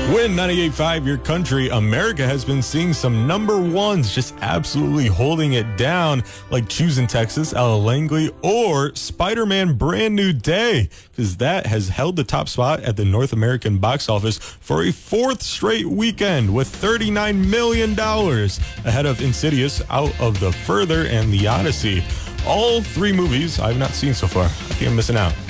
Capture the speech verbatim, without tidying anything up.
Win ninety-eight point five Your Country. America has been seeing some number ones just absolutely holding it down, like Choosing Texas, Ella Langley, or Spider-Man Brand New Day, because that has held the top spot at the North American box office for a fourth straight weekend with thirty-nine million dollars, ahead of Insidious, Out of the Further, and The Odyssey. All three movies I've not seen so far. I think I'm missing out.